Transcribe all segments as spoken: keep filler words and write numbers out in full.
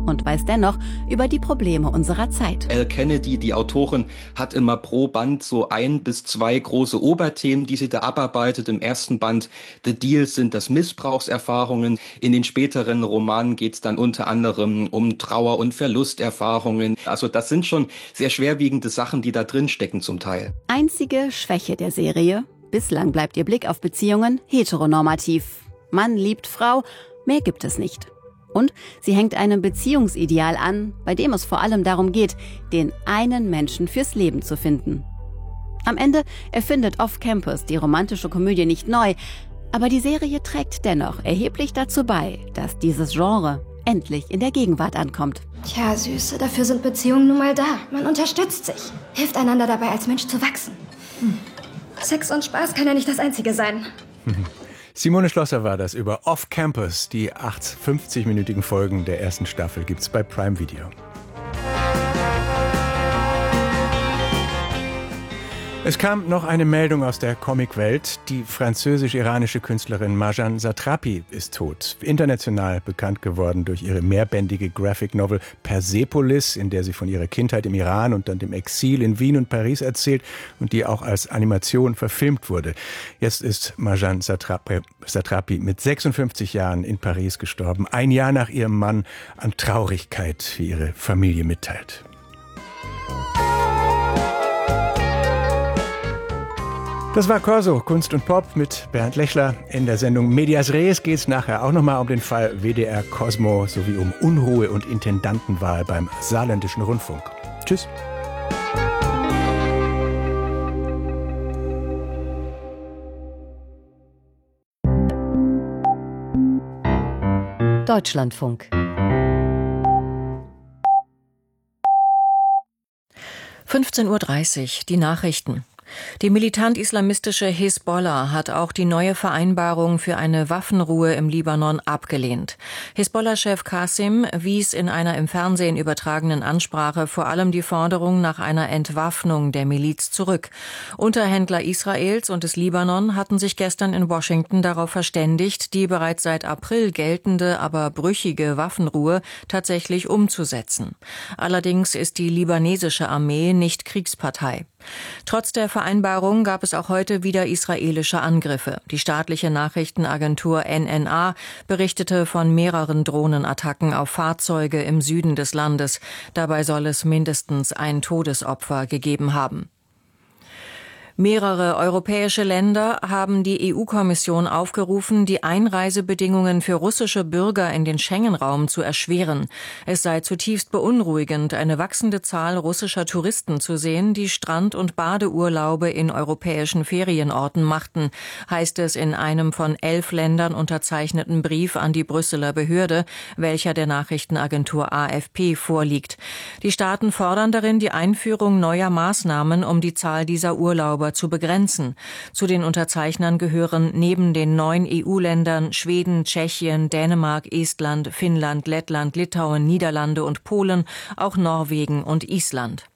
und weiß dennoch über die Probleme unserer Zeit. Elle Kennedy, die Autorin, hat immer pro Band so ein bis zwei große Oberthemen, die sie da abarbeitet. Im ersten Band The Deal sind das Missbrauchserfahrungen. In den späteren Romanen geht es dann unter anderem um Trauer- und Verlusterfahrungen. Also das sind schon sehr schwerwiegende Sachen, die da drin stecken zum Teil. Einzige Schwäche der Serie: bislang bleibt ihr Blick auf Beziehungen heteronormativ. Mann liebt Frau, mehr gibt es nicht. Und sie hängt einem Beziehungsideal an, bei dem es vor allem darum geht, den einen Menschen fürs Leben zu finden. Am Ende erfindet Off Campus die romantische Komödie nicht neu, aber die Serie trägt dennoch erheblich dazu bei, dass dieses Genre endlich in der Gegenwart ankommt. Tja, Süße, dafür sind Beziehungen nun mal da. Man unterstützt sich, hilft einander dabei, als Mensch zu wachsen. Hm. Sex und Spaß kann ja nicht das Einzige sein. Simone Schlosser war das über Off Campus. Die acht fünfzig-minütigen Folgen der ersten Staffel gibt's bei Prime Video. Es kam noch eine Meldung aus der Comicwelt. Die französisch-iranische Künstlerin Marjane Satrapi ist tot. International bekannt geworden durch ihre mehrbändige Graphic Novel Persepolis, in der sie von ihrer Kindheit im Iran und dann dem Exil in Wien und Paris erzählt und die auch als Animation verfilmt wurde. Jetzt ist Marjane Satrapi, Satrapi mit sechsundfünfzig Jahren in Paris gestorben. Ein Jahr nach ihrem Mann an Traurigkeit, wie ihre Familie mitteilt. Das war Corso, Kunst und Pop mit Bernd Lechler. In der Sendung Medias Res geht es nachher auch nochmal um den Fall W D R Cosmo sowie um Unruhe und Intendantenwahl beim Saarländischen Rundfunk. Tschüss. Deutschlandfunk. fünfzehn Uhr dreißig, die Nachrichten. Die militant-islamistische Hisbollah hat auch die neue Vereinbarung für eine Waffenruhe im Libanon abgelehnt. Hisbollah-Chef Qasim wies in einer im Fernsehen übertragenen Ansprache vor allem die Forderung nach einer Entwaffnung der Miliz zurück. Unterhändler Israels und des Libanon hatten sich gestern in Washington darauf verständigt, die bereits seit April geltende, aber brüchige Waffenruhe tatsächlich umzusetzen. Allerdings ist die libanesische Armee nicht Kriegspartei. Trotz der Vereinbarung gab es auch heute wieder israelische Angriffe. Die staatliche Nachrichtenagentur N N A berichtete von mehreren Drohnenattacken auf Fahrzeuge im Süden des Landes. Dabei soll es mindestens ein Todesopfer gegeben haben. Mehrere europäische Länder haben die E U-Kommission aufgerufen, die Einreisebedingungen für russische Bürger in den Schengen-Raum zu erschweren. Es sei zutiefst beunruhigend, eine wachsende Zahl russischer Touristen zu sehen, die Strand- und Badeurlaube in europäischen Ferienorten machten, heißt es in einem von elf Ländern unterzeichneten Brief an die Brüsseler Behörde, welcher der Nachrichtenagentur A F P vorliegt. Die Staaten fordern darin die Einführung neuer Maßnahmen, um die Zahl dieser Urlauber zu begrenzen. Zu den Unterzeichnern gehören neben den neun E U-Ländern Schweden, Tschechien, Dänemark, Estland, Finnland, Lettland, Litauen, Niederlande und Polen, auch Norwegen und Island.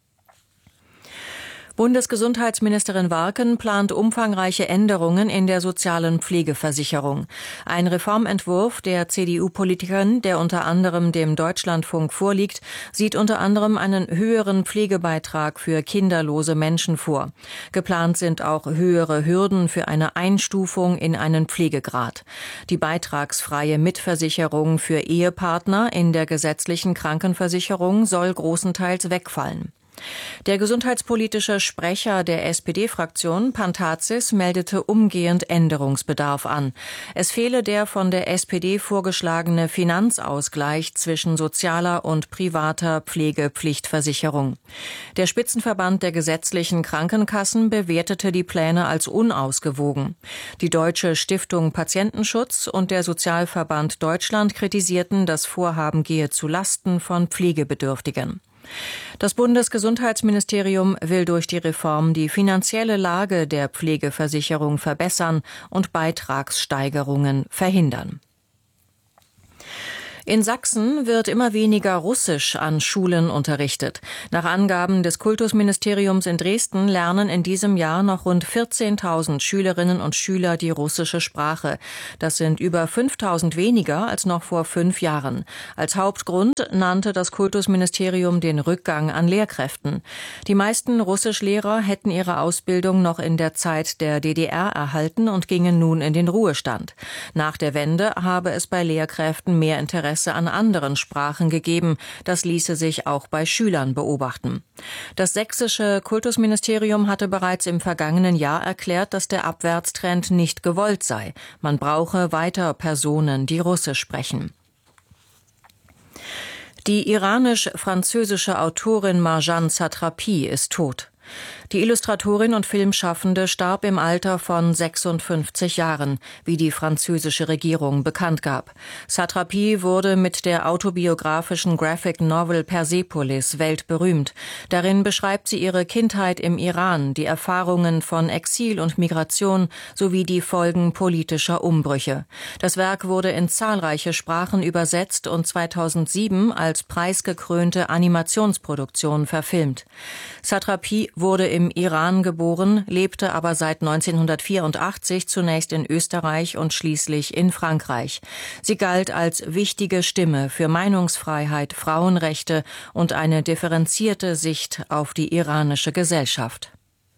Bundesgesundheitsministerin Warken plant umfangreiche Änderungen in der sozialen Pflegeversicherung. Ein Reformentwurf der C D U-Politikerin, der unter anderem dem Deutschlandfunk vorliegt, sieht unter anderem einen höheren Pflegebeitrag für kinderlose Menschen vor. Geplant sind auch höhere Hürden für eine Einstufung in einen Pflegegrad. Die beitragsfreie Mitversicherung für Ehepartner in der gesetzlichen Krankenversicherung soll großenteils wegfallen. Der gesundheitspolitische Sprecher der S P D-Fraktion, Pantazis, meldete umgehend Änderungsbedarf an. Es fehle der von der S P D vorgeschlagene Finanzausgleich zwischen sozialer und privater Pflegepflichtversicherung. Der Spitzenverband der gesetzlichen Krankenkassen bewertete die Pläne als unausgewogen. Die Deutsche Stiftung Patientenschutz und der Sozialverband Deutschland kritisierten, das Vorhaben gehe zu Lasten von Pflegebedürftigen. Das Bundesgesundheitsministerium will durch die Reform die finanzielle Lage der Pflegeversicherung verbessern und Beitragssteigerungen verhindern. In Sachsen wird immer weniger Russisch an Schulen unterrichtet. Nach Angaben des Kultusministeriums in Dresden lernen in diesem Jahr noch rund vierzehntausend Schülerinnen und Schüler die russische Sprache. Das sind über fünftausend weniger als noch vor fünf Jahren. Als Hauptgrund nannte das Kultusministerium den Rückgang an Lehrkräften. Die meisten Russischlehrer hätten ihre Ausbildung noch in der Zeit der D D R erhalten und gingen nun in den Ruhestand. Nach der Wende habe es bei Lehrkräften mehr Interesse an anderen Sprachen gegeben. Das ließe sich auch bei Schülern beobachten. Das sächsische Kultusministerium hatte bereits im vergangenen Jahr erklärt, dass der Abwärtstrend nicht gewollt sei. Man brauche weiter Personen, die Russisch sprechen. Die iranisch-französische Autorin Marjane Satrapi ist tot. Die Illustratorin und Filmschaffende starb im Alter von sechsundfünfzig Jahren, wie die französische Regierung bekannt gab. Satrapi wurde mit der autobiografischen Graphic Novel Persepolis weltberühmt. Darin beschreibt sie ihre Kindheit im Iran, die Erfahrungen von Exil und Migration sowie die Folgen politischer Umbrüche. Das Werk wurde in zahlreiche Sprachen übersetzt und zweitausendsieben als preisgekrönte Animationsproduktion verfilmt. Satrapi wurde im Iran geboren, lebte aber seit neunzehnhundertvierundachtzig zunächst in Österreich und schließlich in Frankreich. Sie galt als wichtige Stimme für Meinungsfreiheit, Frauenrechte und eine differenzierte Sicht auf die iranische Gesellschaft.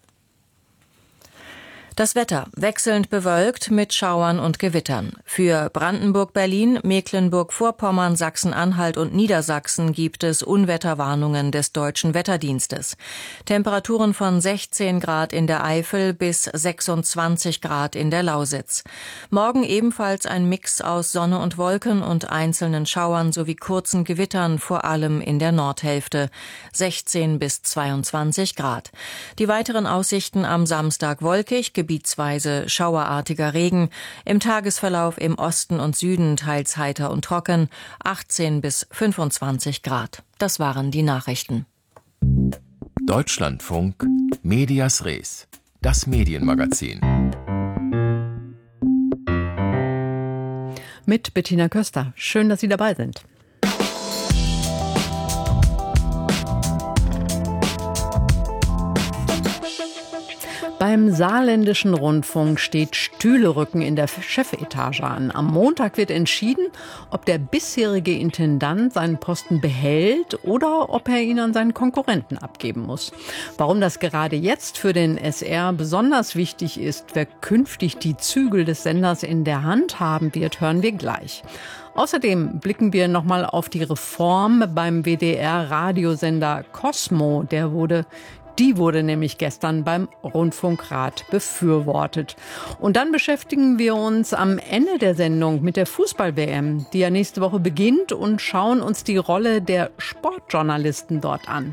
Das Wetter wechselnd bewölkt mit Schauern und Gewittern. Für Brandenburg, Berlin, Mecklenburg-Vorpommern, Sachsen-Anhalt und Niedersachsen gibt es Unwetterwarnungen des Deutschen Wetterdienstes. Temperaturen von sechzehn Grad in der Eifel bis sechsundzwanzig Grad in der Lausitz. Morgen ebenfalls ein Mix aus Sonne und Wolken und einzelnen Schauern sowie kurzen Gewittern, vor allem in der Nordhälfte. sechzehn bis zweiundzwanzig Grad. Die weiteren Aussichten am Samstag wolkig, gebietsweise schauerartiger Regen, im Tagesverlauf im Osten und Süden teils heiter und trocken, achtzehn bis fünfundzwanzig Grad. Das waren die Nachrichten. Deutschlandfunk Medias Res, das Medienmagazin. Mit Bettina Köster. Schön, dass Sie dabei sind. Beim Saarländischen Rundfunk steht Stühlerücken in der Chefetage an. Am Montag wird entschieden, ob der bisherige Intendant seinen Posten behält oder ob er ihn an seinen Konkurrenten abgeben muss. Warum das gerade jetzt für den S R besonders wichtig ist, wer künftig die Zügel des Senders in der Hand haben wird, hören wir gleich. Außerdem blicken wir nochmal auf die Reform beim W D R-Radiosender Cosmo. Der wurde Die wurde nämlich gestern beim Rundfunkrat befürwortet. Und dann beschäftigen wir uns am Ende der Sendung mit der Fußball-W M, die ja nächste Woche beginnt, und schauen uns die Rolle der Sportjournalisten dort an.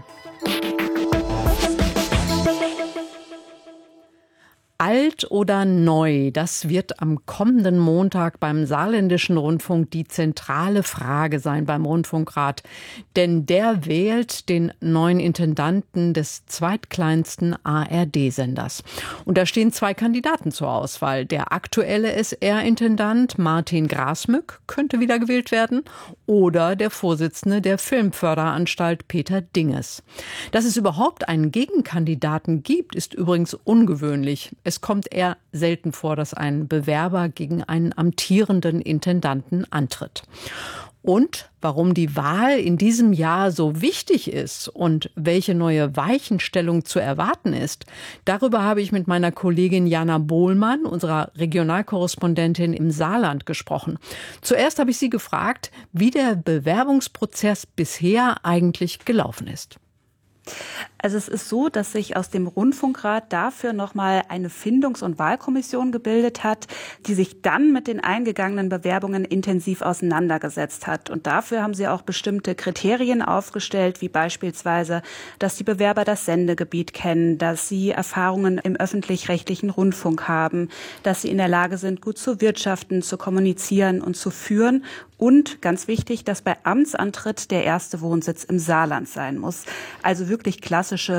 Alt oder neu, das wird am kommenden Montag beim Saarländischen Rundfunk die zentrale Frage sein beim Rundfunkrat. Denn der wählt den neuen Intendanten des zweitkleinsten A R D-Senders. Und da stehen zwei Kandidaten zur Auswahl. Der aktuelle S R-Intendant Martin Grasmück könnte wieder gewählt werden oder der Vorsitzende der Filmförderanstalt Peter Dinges. Dass es überhaupt einen Gegenkandidaten gibt, ist übrigens ungewöhnlich. Es kommt eher selten vor, dass ein Bewerber gegen einen amtierenden Intendanten antritt. Und warum die Wahl in diesem Jahr so wichtig ist und welche neue Weichenstellung zu erwarten ist, darüber habe ich mit meiner Kollegin Jana Bohlmann, unserer Regionalkorrespondentin im Saarland, gesprochen. Zuerst habe ich sie gefragt, wie der Bewerbungsprozess bisher eigentlich gelaufen ist. Also es ist so, dass sich aus dem Rundfunkrat dafür nochmal eine Findungs- und Wahlkommission gebildet hat, die sich dann mit den eingegangenen Bewerbungen intensiv auseinandergesetzt hat. Und dafür haben sie auch bestimmte Kriterien aufgestellt, wie beispielsweise, dass die Bewerber das Sendegebiet kennen, dass sie Erfahrungen im öffentlich-rechtlichen Rundfunk haben, dass sie in der Lage sind, gut zu wirtschaften, zu kommunizieren und zu führen. Und ganz wichtig, dass bei Amtsantritt der erste Wohnsitz im Saarland sein muss. Also wirklich klassische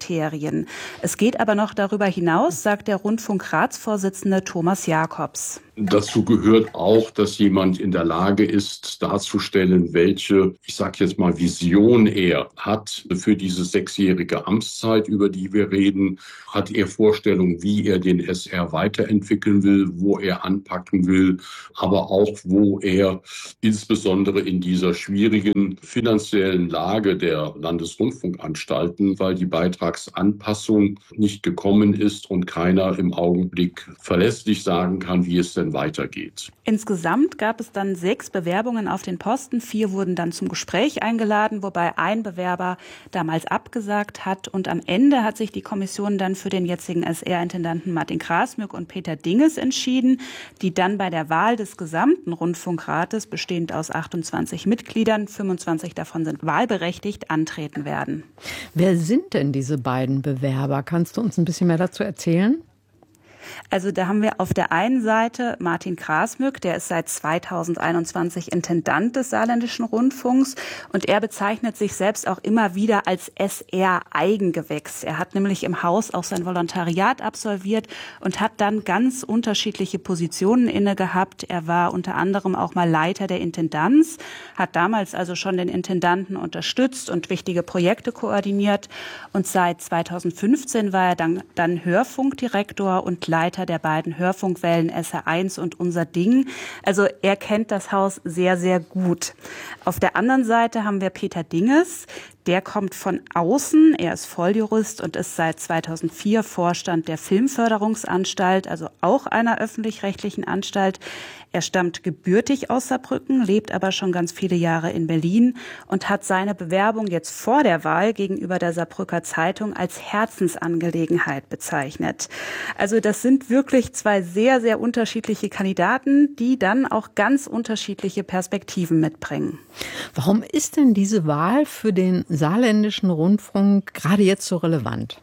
Bewerbungskriterien. Es geht aber noch darüber hinaus, sagt der Rundfunkratsvorsitzende Thomas Jakobs. Dazu gehört auch, dass jemand in der Lage ist, darzustellen, welche, ich sage jetzt mal, Vision er hat für diese sechsjährige Amtszeit, über die wir reden. Hat er Vorstellungen, wie er den S R weiterentwickeln will, wo er anpacken will, aber auch, wo er insbesondere in dieser schwierigen finanziellen Lage der Landesrundfunkanstalten, weil die Beitragsanpassung nicht gekommen ist und keiner im Augenblick verlässlich sagen kann, wie es denn weitergeht. Insgesamt gab es dann sechs Bewerbungen auf den Posten. Vier wurden dann zum Gespräch eingeladen, wobei ein Bewerber damals abgesagt hat. Und am Ende hat sich die Kommission dann für den jetzigen S R-Intendanten Martin Krasmück und Peter Dinges entschieden, die dann bei der Wahl des gesamten Rundfunkrates, bestehend aus achtundzwanzig Mitgliedern, fünfundzwanzig davon sind wahlberechtigt, antreten werden. Wer sind denn diese beiden Bewerber? Kannst du uns ein bisschen mehr dazu erzählen? Also da haben wir auf der einen Seite Martin Krasmück, der ist seit zweitausendeinundzwanzig Intendant des Saarländischen Rundfunks und er bezeichnet sich selbst auch immer wieder als S R-Eigengewächs. Er hat nämlich im Haus auch sein Volontariat absolviert und hat dann ganz unterschiedliche Positionen inne gehabt. Er war unter anderem auch mal Leiter der Intendanz, hat damals also schon den Intendanten unterstützt und wichtige Projekte koordiniert und seit zweitausendfünfzehn war er dann, dann Hörfunkdirektor und Leiter der beiden Hörfunkwellen S R eins und Unser Ding. Also er kennt das Haus sehr, sehr gut. Auf der anderen Seite haben wir Peter Dinges. Der kommt von außen, er ist Volljurist und ist seit zweitausendvier Vorstand der Filmförderungsanstalt, also auch einer öffentlich-rechtlichen Anstalt. Er stammt gebürtig aus Saarbrücken, lebt aber schon ganz viele Jahre in Berlin und hat seine Bewerbung jetzt vor der Wahl gegenüber der Saarbrücker Zeitung als Herzensangelegenheit bezeichnet. Also das sind wirklich zwei sehr, sehr unterschiedliche Kandidaten, die dann auch ganz unterschiedliche Perspektiven mitbringen. Warum ist denn diese Wahl für den Saarländischen Rundfunk gerade jetzt so relevant?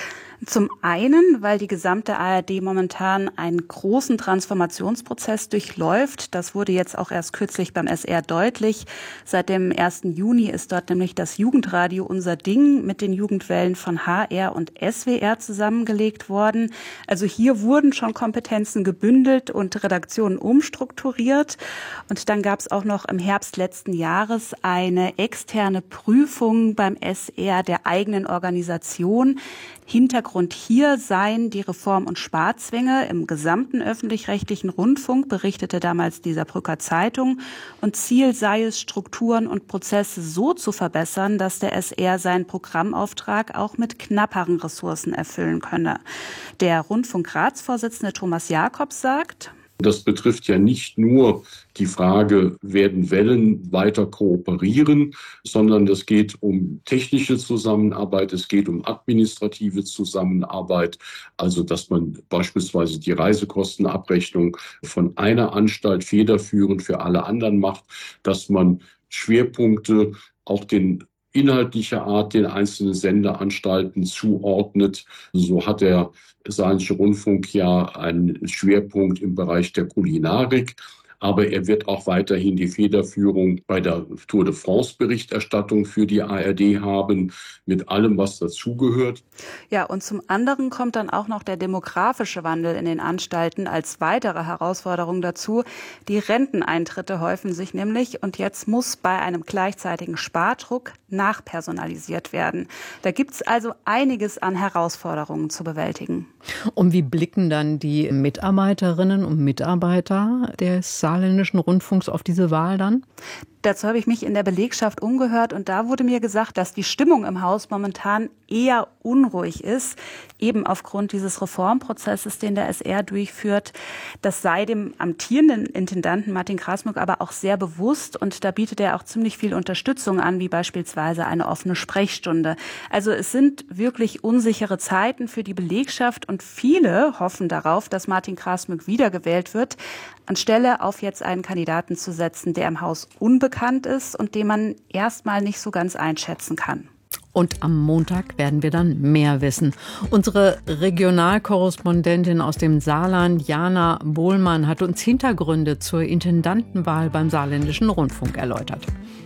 Zum einen, weil die gesamte A R D momentan einen großen Transformationsprozess durchläuft. Das wurde jetzt auch erst kürzlich beim S R deutlich. Seit dem ersten Juni ist dort nämlich das Jugendradio Unser Ding mit den Jugendwellen von H R und S W R zusammengelegt worden. Also hier wurden schon Kompetenzen gebündelt und Redaktionen umstrukturiert. Und dann gab es auch noch im Herbst letzten Jahres eine externe Prüfung beim S R der eigenen Organisation. Hintergrund hier seien die Reform- und Sparzwänge im gesamten öffentlich-rechtlichen Rundfunk, berichtete damals die Saarbrücker Zeitung. Und Ziel sei es, Strukturen und Prozesse so zu verbessern, dass der S R seinen Programmauftrag auch mit knapperen Ressourcen erfüllen könne. Der Rundfunkratsvorsitzende Thomas Jakobs sagt: Das betrifft ja nicht nur die Frage, werden Wellen weiter kooperieren, sondern es geht um technische Zusammenarbeit, es geht um administrative Zusammenarbeit, also dass man beispielsweise die Reisekostenabrechnung von einer Anstalt federführend für alle anderen macht, dass man Schwerpunkte auch den inhaltlicher Art den einzelnen Sendeanstalten zuordnet. So hat der Saarländische Rundfunk ja einen Schwerpunkt im Bereich der Kulinarik. Aber er wird auch weiterhin die Federführung bei der Tour de France-Berichterstattung für die A R D haben, mit allem, was dazugehört. Ja, und zum anderen kommt dann auch noch der demografische Wandel in den Anstalten als weitere Herausforderung dazu. Die Renteneintritte häufen sich nämlich und jetzt muss bei einem gleichzeitigen Spardruck nachpersonalisiert werden. Da gibt's also einiges an Herausforderungen zu bewältigen. Und wie blicken dann die Mitarbeiterinnen und Mitarbeiter des Saarländischen Rundfunks auf diese Wahl dann? Dazu habe ich mich in der Belegschaft umgehört und da wurde mir gesagt, dass die Stimmung im Haus momentan eher unruhig ist, eben aufgrund dieses Reformprozesses, den der S R durchführt. Das sei dem amtierenden Intendanten Martin Krasmück aber auch sehr bewusst und da bietet er auch ziemlich viel Unterstützung an, wie beispielsweise eine offene Sprechstunde. Also es sind wirklich unsichere Zeiten für die Belegschaft und viele hoffen darauf, dass Martin Krasmück wiedergewählt wird, anstelle auf jetzt einen Kandidaten zu setzen, der im Haus unbekannt ist und den man erstmal nicht so ganz einschätzen kann. Und am Montag werden wir dann mehr wissen. Unsere Regionalkorrespondentin aus dem Saarland, Jana Bohlmann, hat uns Hintergründe zur Intendantenwahl beim Saarländischen Rundfunk erläutert.